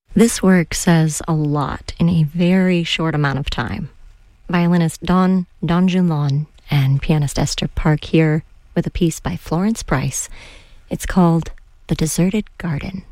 This work says a lot in a very short amount of time. Violinist Don Junlon and pianist Esther Park here with a piece by Florence Price. It's called The Deserted Garden.